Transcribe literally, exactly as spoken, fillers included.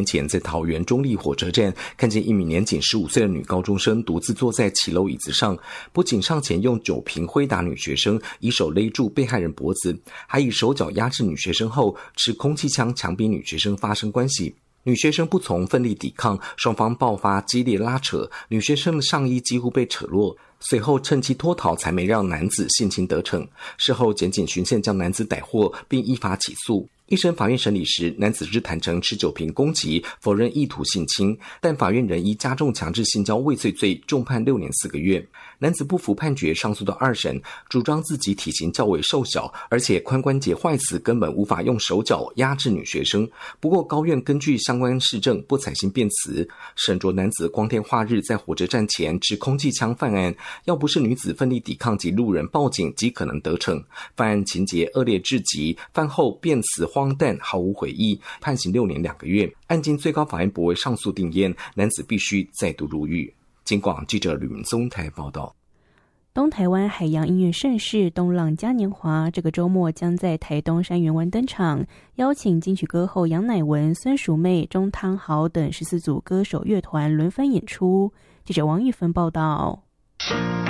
前在桃园中立火车站看见一名年仅十五岁的女高中生独自坐在骑楼椅子上，不仅上前用酒瓶挥打女学生，以手勒住被害人脖子，还以手脚压制女学生后持空气枪强逼女学生发生关系。女学生不从，奋力抵抗，双方爆发激烈拉扯，女学生的上衣几乎被扯落，随后趁机脱逃，才没让男子性侵得逞。事后检警循线将男子逮获，并依法起诉。一审法院审理时，男子只坦诚持酒瓶攻击，否认意图性侵，但法院仍依加重强制性交未遂罪重判六年四个月。男子不服判决，上诉到二审，主张自己体型较为瘦小，而且髋关节坏死，根本无法用手脚压制女学生。不过高院根据相关事证不采信辩词，审酌男子光天化日在火车站前持空气枪犯案，要不是女子奋力抵抗及路人报警，极可能得逞。犯案情节恶劣至极，犯后辩词荒诞，毫无悔意，判刑六年两个月。案经最高法院驳回上诉定谳，男子必须再度入狱。警广记者吕明宗台报道。 东台湾海洋音乐盛事东浪嘉年华这个周末将在台东山园湾登场，邀请金曲歌后杨乃文、孙淑妹、钟汤豪等十四组歌手乐团轮番演出。记者王玉芬报道。